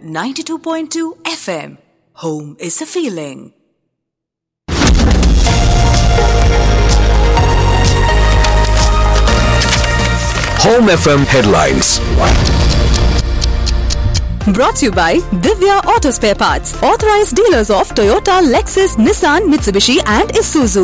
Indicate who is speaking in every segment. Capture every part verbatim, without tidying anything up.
Speaker 1: ninety-two point two F M. Home is a feeling.
Speaker 2: Home F M headlines.
Speaker 1: Brought to you by Divya Auto Spare Parts, authorized dealers of Toyota, Lexus, Nissan, Mitsubishi and Isuzu.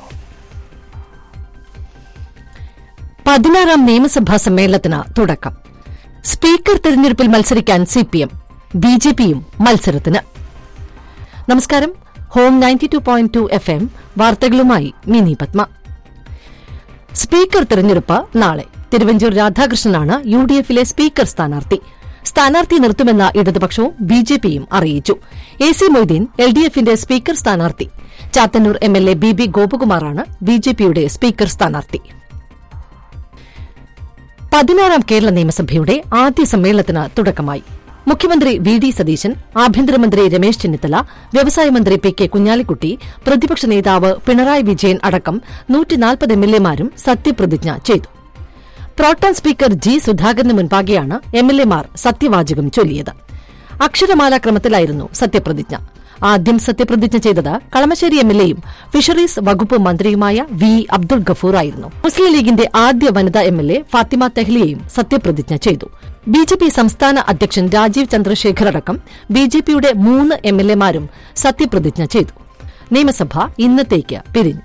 Speaker 3: പതിനാറാം നിയമസഭാ സമ്മേളനത്തിന് തുടക്കം. Speaker തെരഞ്ഞെടുപ്പിൽ മത്സരിക്കാൻ C P M, B J പിയും മത്സരത്തിന്. നമസ്കാരം. Home ninety two point two F M വാർത്തകളുമായി മിനി പത്മ. സ്പീക്കർ തെരഞ്ഞെടുപ്പ് നാളെ. തിരുവഞ്ചൂർ രാധാകൃഷ്ണനാണ് യു ഡി എഫിലെ സ്പീക്കർ സ്ഥാനാർത്ഥി. സ്ഥാനാർത്ഥി നിർത്തുമെന്ന ഇടതുപക്ഷവും ബി ജെ പിയും അറിയിച്ചു. A C Moideen L D എഫിന്റെ സ്പീക്കർ സ്ഥാനാർത്ഥി. Chathannoor M L A B B ഗോപകുമാറാണ് B J പിയുടെ സ്പീക്കർ സ്ഥാനാർത്ഥി. പതിനാറാം കേരള നിയമസഭയുടെ ആദ്യ സമ്മേളനത്തിന് തുടക്കമായി. മുഖ്യമന്ത്രി വി ഡി സതീശൻ, ആഭ്യന്തരമന്ത്രി രമേശ് ചെന്നിത്തല, വ്യവസായ മന്ത്രി പി കെ കുഞ്ഞാലിക്കുട്ടി, പ്രതിപക്ഷ നേതാവ് പിണറായി വിജയൻ അടക്കം നൂറ്റിനാൽപ്പത് എം എൽ എമാരും സത്യപ്രതിജ്ഞ ചെയ്തു. പ്രോട്ടം സ്പീക്കർ ജി സുധാകരന് മുൻപാകെയാണ് എം എൽ എമാർ സത്യവാചകം ചൊല്ലിയത്. അക്ഷരമാലാ ക്രമത്തിലായിരുന്നു സത്യപ്രതിജ്ഞ. ആദ്യം സത്യപ്രതിജ്ഞ ചെയ്തത് കളമശ്ശേരി എം എൽ എയും ഫിഷറീസ് വകുപ്പ് മന്ത്രിയുമായ വി അബ്ദുൾ ഗഫൂർ ആയിരുന്നു. മുസ്ലിം ലീഗിന്റെ ആദ്യ വനിതാ എം എൽ എ ഫാത്തിമ തെഹ്ലിയയും സത്യപ്രതിജ്ഞ ചെയ്തു. ബി ജെ പി സംസ്ഥാന അധ്യക്ഷൻ രാജീവ് ചന്ദ്രശേഖർ അടക്കം ബി ജെ പിയുടെ മൂന്ന് എം എൽ എമാരും സത്യപ്രതിജ്ഞ ചെയ്തു. നിയമസഭ ഇന്നത്തേക്ക് പിരിഞ്ഞു.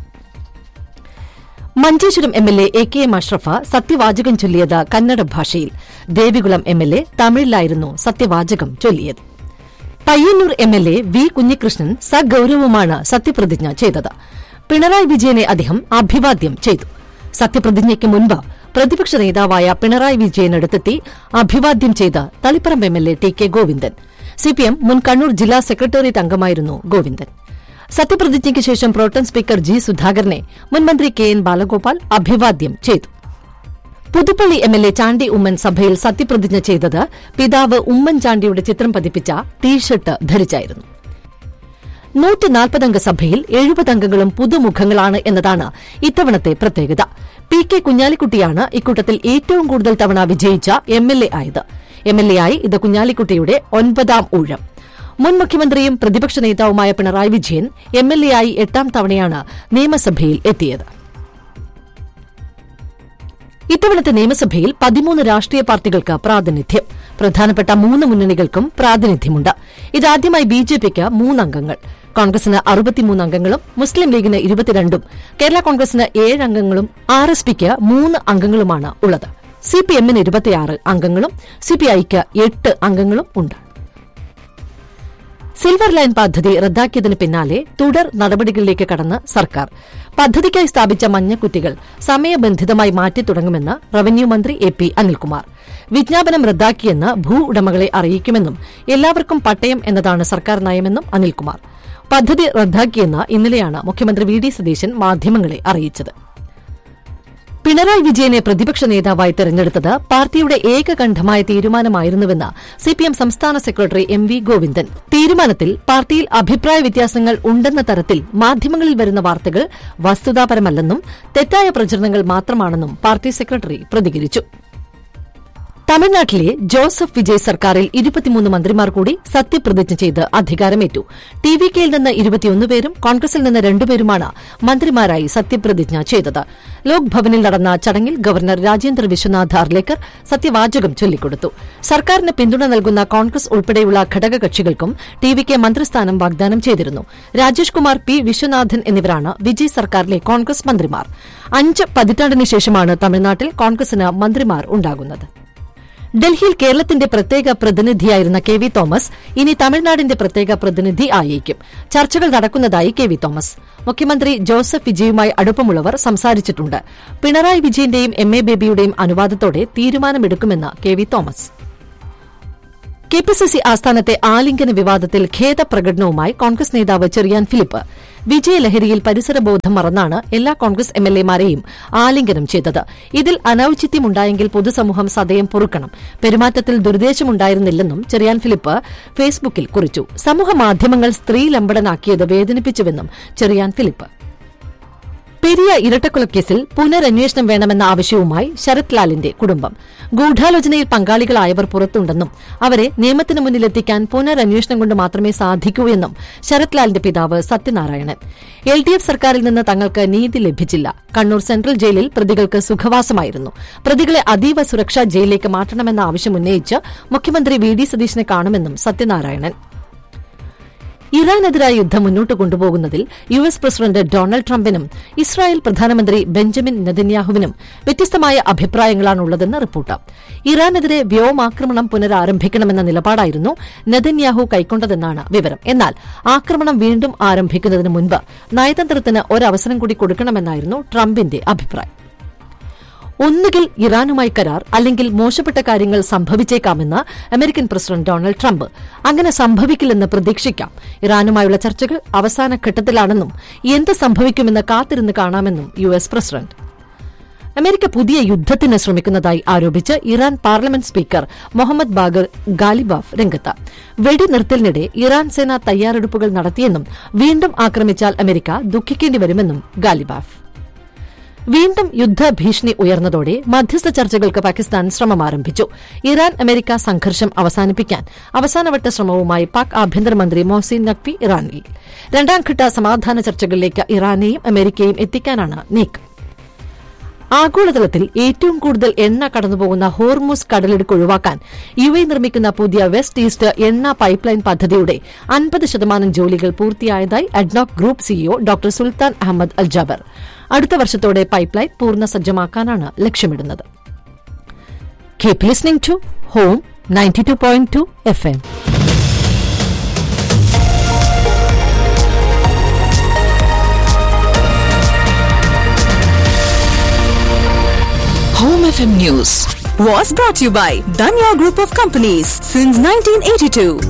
Speaker 3: Manjeshwaram M L A A K M Ashraf സത്യവാചകം ചൊല്ലിയത് കന്നഡ ഭാഷയിൽ. ദേവികുളം എം എൽ എ തമിഴിലായിരുന്നു സത്യവാചകം ചൊല്ലിയത്. Payyanur M L A V Kunhikrishnan സഗൌരവമാണ് സത്യപ്രതിജ്ഞ ചെയ്തത്. പിണറായി വിജയനെ അദ്ദേഹം അഭിവാദ്യം ചെയ്തു. സത്യപ്രതിജ്ഞയ്ക്ക് മുൻപ് പ്രതിപക്ഷ നേതാവായ പിണറായി വിജയനടുത്തെത്തി അഭിവാദ്യം ചെയ്ത Taliparamba M L A T K Govindan. CPM മുൻ കണ്ണൂർ ജില്ലാ സെക്രട്ടേറിയറ്റ് അംഗമായിരുന്നു ഗോവിന്ദൻ. സത്യപ്രതിജ്ഞയ്ക്ക് ശേഷം പ്രോട്ടം സ്പീക്കർ ജി സുധാകരനെ മുൻമന്ത്രി കെ എൻ ബാലഗോപാൽ അഭിവാദ്യം ചെയ്തു. Puthuppally M L A Chandy Oommen സഭയിൽ സത്യപ്രതിജ്ഞ ചെയ്തത് പിതാവ് ഉമ്മൻചാണ്ടിയുടെ ചിത്രം പതിപ്പിച്ച ടീഷർട്ട് ധരിച്ചായിരുന്നു. നൂറ്റിനാൽപ്പതംഗ സഭയിൽ എഴുപത് അംഗങ്ങളും പുതുമുഖങ്ങളാണ് എന്നതാണ് ഇത്തവണത്തെ പ്രത്യേകത. പി കെ കുഞ്ഞാലിക്കുട്ടിയാണ് ഇക്കൂട്ടത്തിൽ ഏറ്റവും കൂടുതൽ തവണ വിജയിച്ച എം എൽ എ ആയത്. എം എൽ എ ആയി ഇത് കുഞ്ഞാലിക്കുട്ടിയുടെ ഒൻപതാം ഊഴം. മുൻ മുഖ്യമന്ത്രിയും പ്രതിപക്ഷ നേതാവുമായ Pinarayi Vijayan M L A ആയി എട്ടാം തവണയാണ് നിയമസഭയിൽ എത്തിയത്. ഇത്തവണത്തെ നിയമസഭയിൽ പതിമൂന്ന് രാഷ്ട്രീയ പാർട്ടികൾക്ക് പ്രാതിനിധ്യം. പ്രധാനപ്പെട്ട മൂന്ന് മുന്നണികൾക്കും പ്രാതിനിധ്യമുണ്ട്. ഇതാദ്യമായി ബി ജെ പിക്ക് മൂന്നംഗങ്ങൾ, കോൺഗ്രസിന് അറുപത്തിമൂന്ന് അംഗങ്ങളും മുസ്ലിം ലീഗിന് ഇരുപത്തിരണ്ടും കേരള കോൺഗ്രസിന് ഏഴ് അംഗങ്ങളും ആർ എസ് പിക്ക് മൂന്ന് അംഗങ്ങളുമാണ് ഉള്ളത്. സിപിഎമ്മിന് ഇരുപത്തിയാറ് അംഗങ്ങളും സിപിഐക്ക് എട്ട് അംഗങ്ങളും ഉണ്ട്. സിൽവർ ലൈൻ പദ്ധതി റദ്ദാക്കിയതിന് പിന്നാലെ തുടർ നടപടികളിലേക്ക് കടന്ന് സർക്കാർ. പദ്ധതിക്കായി സ്ഥാപിച്ച മഞ്ഞക്കുറ്റികൾ സമയബന്ധിതമായി മാറ്റിത്തുടങ്ങുമെന്ന് റവന്യൂ മന്ത്രി എ പി അനിൽകുമാർ. വിജ്ഞാപനം റദ്ദാക്കിയെന്ന് ഭൂ ഉടമകളെ അറിയിക്കുമെന്നും എല്ലാവർക്കും പട്ടയം എന്നതാണ് സർക്കാർ നയമെന്നും അനിൽകുമാർ. പദ്ധതി റദ്ദാക്കിയെന്ന് ഇന്നലെയാണ് മുഖ്യമന്ത്രി വി ഡി സതീശൻ മാധ്യമങ്ങളെ അറിയിച്ചത്. പിണറായി വിജയനെ പ്രതിപക്ഷ നേതാവായി തെരഞ്ഞെടുത്തത് പാർട്ടിയുടെ ഏകകണ്ഠമായ തീരുമാനമായിരുന്നുവെന്ന് സിപിഎം സംസ്ഥാന സെക്രട്ടറി എം വി ഗോവിന്ദൻ. തീരുമാനത്തിൽ പാർട്ടിയിൽ അഭിപ്രായ വ്യത്യാസങ്ങൾ ഉണ്ടെന്ന തരത്തിൽ മാധ്യമങ്ങളിൽ വരുന്ന വാർത്തകൾ വസ്തുതാപരമല്ലെന്നും തെറ്റായ പ്രചരണങ്ങൾ മാത്രമാണെന്നും പാർട്ടി സെക്രട്ടറി പ്രതികരിച്ചു. തമിഴ്നാട്ടിലെ ജോസഫ് വിജയ് സർക്കാരിൽ ഇരുപത്തിമൂന്ന് മന്ത്രിമാർ കൂടി സത്യപ്രതിജ്ഞ ചെയ്ത് അധികാരമേറ്റു. ടി വി കെയിൽ നിന്ന് ഇരുപത്തിയൊന്ന് പേരും കോൺഗ്രസിൽ നിന്ന് രണ്ടുപേരുമാണ് മന്ത്രിമാരായി സത്യപ്രതിജ്ഞ ചെയ്തത്. ലോക് ഭവനിൽ നടന്ന ചടങ്ങിൽ ഗവർണർ രാജേന്ദ്ര വിശ്വനാഥ് അർലേക്കർ സത്യവാചകം ചൊല്ലിക്കൊടുത്തു. സർക്കാരിന് പിന്തുണ നൽകുന്ന കോൺഗ്രസ് ഉൾപ്പെടെയുള്ള ഘടകകക്ഷികൾക്കും ടി വി കെ മന്ത്രിസ്ഥാനം വാഗ്ദാനം ചെയ്തിരുന്നു. രാജേഷ് കുമാർ, പി വിശ്വനാഥൻ എന്നിവരാണ് വിജയ് സർക്കാരിലെ കോൺഗ്രസ് മന്ത്രിമാർ. അഞ്ച് പതിറ്റാണ്ടിന് ശേഷമാണ് തമിഴ്നാട്ടിൽ കോൺഗ്രസിന് മന്ത്രിമാർ ഉണ്ടാകുന്നത്. ഡൽഹിയിൽ കേരളത്തിന്റെ പ്രത്യേക പ്രതിനിധിയായിരുന്ന കെ വി തോമസ് ഇനി തമിഴ്നാടിന്റെ പ്രത്യേക പ്രതിനിധി ആയേക്കും. ചർച്ചകൾ നടക്കുന്നതായി കെ വി തോമസ്. മുഖ്യമന്ത്രി ജോസഫ് വിജയുമായി അടുപ്പമുള്ളവർ സംസാരിച്ചിട്ടുണ്ട്. പിണറായി വിജയന്റെയും എം എ ബേബിയുടെയും അനുവാദത്തോടെ തീരുമാനമെടുക്കുമെന്ന് K V Thomas. K P C C ആസ്ഥാനത്തെ ആലിംഗന വിവാദത്തിൽ ഖേദപ്രകടനവുമായി കോൺഗ്രസ് നേതാവ് ചെറിയാൻ ഫിലിപ്പ്. വിജയലഹരിയിൽ പരിസരബോധം മറന്നാണ് എല്ലാ കോൺഗ്രസ് എം എൽ എമാരെയും ആലിംഗനം ചെയ്തത്. ഇതിൽ അനൌചിത്യമുണ്ടായെങ്കിൽ പൊതുസമൂഹം സദയം പൊറുക്കണം. പെരുമാറ്റത്തിൽ ദുരുദ്ദേശമുണ്ടായിരുന്നില്ലെന്നും ചെറിയാൻ ഫിലിപ്പ് ഫേസ്ബുക്കിൽ കുറിച്ചു. സമൂഹമാധ്യമങ്ങൾ സ്ത്രീലമ്പടനാക്കിയത് വേദനിപ്പിച്ചുവെന്നും ചെറിയാൻ ഫിലിപ്പ്. പെരിയ ഇരട്ടക്കൊലക്കേസിൽ പുനരന്വേഷണം വേണമെന്ന ആവശ്യവുമായി ശരത് ലാലിന്റെ കുടുംബം. ഗൂഢാലോചനയിൽ പങ്കാളികളായവർ പുറത്തുണ്ടെന്നും അവരെ നിയമത്തിന് മുന്നിലെത്തിക്കാൻ പുനരന്വേഷണം കൊണ്ട് മാത്രമേ സാധിക്കൂ എന്നും ശരത് ലാലിന്റെ പിതാവ് സത്യനാരായണൻ. എൽ ഡി എഫ് സർക്കാരിൽ നിന്ന് തങ്ങൾക്ക് നീതി ലഭിച്ചില്ല. കണ്ണൂർ സെൻട്രൽ ജയിലിൽ പ്രതികൾക്ക് സുഖവാസമായിരുന്നു. പ്രതികളെ അതീവ സുരക്ഷാ ജയിലിലേക്ക് മാറ്റണമെന്ന ആവശ്യം ഉന്നയിച്ച് മുഖ്യമന്ത്രി വി ഡി സതീശനെ കാണുമെന്നും സത്യനാരായണൻ. ഇറാനെതിരായ യുദ്ധം മുന്നോട്ട് കൊണ്ടുപോകുന്നതിൽ U S president Donald ട്രംപിനും Israel പ്രധാനമന്ത്രി ബെഞ്ചമിൻ നെതന്യാഹുവിനും വ്യത്യസ്തമായ അഭിപ്രായങ്ങളാണുള്ളതെന്ന് റിപ്പോർട്ട്. ഇറാനെതിരെ വ്യോമാക്രമണം പുനരാരംഭിക്കണമെന്ന നിലപാടായിരുന്നു നെതന്യാഹു കൈക്കൊണ്ടതെന്നാണ് വിവരം. എന്നാൽ ആക്രമണം വീണ്ടും ആരംഭിക്കുന്നതിന് മുൻപ് നയതന്ത്രത്തിന് ഒരവസരം കൂടി കൊടുക്കണമെന്നായിരുന്നു ട്രംപിന്റെ അഭിപ്രായം. ഒന്നുകിൽ ഇറാനുമായി കരാർ, അല്ലെങ്കിൽ മോശപ്പെട്ട കാര്യങ്ങൾ സംഭവിച്ചേക്കാമെന്ന് അമേരിക്കൻ പ്രസിഡന്റ് ഡൊണാൾഡ് ട്രംപ്. അങ്ങനെ സംഭവിക്കില്ലെന്ന് പ്രതീക്ഷിക്കാം. ഇറാനുമായുള്ള ചർച്ചകൾ അവസാന ഘട്ടത്തിലാണെന്നും എന്ത് സംഭവിക്കുമെന്ന് കാത്തിരുന്ന് കാണാമെന്നും യു എസ് പ്രസിഡന്റ്. അമേരിക്ക പുതിയ യുദ്ധത്തിന് ശ്രമിക്കുന്നതായി ആരോപിച്ച് Iran parliament speaker Mohammad Bagher Ghalibaf രംഗത്ത്. വെടിനിർത്തലിനിടെ ഇറാൻ സേന തയ്യാറെടുപ്പുകൾ നടത്തിയെന്നും വീണ്ടും ആക്രമിച്ചാൽ അമേരിക്ക ദുഃഖിക്കേണ്ടി വരുമെന്നും ഗാലിബാഫ്. വീണ്ടും യുദ്ധഭീഷണി ഉയർന്നതോടെ മധ്യസ്ഥ ചർച്ചകൾക്ക് പാകിസ്ഥാൻ ശ്രമം ആരംഭിച്ചു. ഇറാൻ അമേരിക്ക സംഘർഷം അവസാനിപ്പിക്കാൻ അവസാനവട്ട ശ്രമവുമായി പാക് ആഭ്യന്തരമന്ത്രി മൊഹ്സിൻ നഖ്വി ഇറാനിൽ. രണ്ടാംഘട്ട സമാധാന ചർച്ചകളിലേക്ക് ഇറാനെയും അമേരിക്കയും എത്തിക്കാനാണ് നീക്കം. ആഗോളതലത്തിൽ ഏറ്റവും കൂടുതൽ എണ്ണ കടന്നുപോകുന്ന ഹോർമുസ് കടലിടുക്ക് ഒഴിവാക്കാൻ യു എ നിർമ്മിക്കുന്ന പുതിയ വെസ്റ്റ് ഈസ്റ്റ് എണ്ണ പൈപ്പ് ലൈൻ പദ്ധതിയുടെ അൻപത് ശതമാനം ജോലികൾ പൂർത്തിയായതായി അഡ്നോക് ഗ്രൂപ്പ് സിഇഒ ഡോക്ടർ സുൽത്താൻ അഹമ്മദ് അൽ ജാബർ. അടുത്ത വർഷത്തോടെ പൈപ്പ് ലൈൻ പൂർണ്ണ സജ്ജമാക്കാനാണ് ലക്ഷ്യമിടുന്നത്. Keep listening to home ninety two point two F M.
Speaker 1: Home F M News was brought to you by Danya Group of Companies since nineteen eighty-two.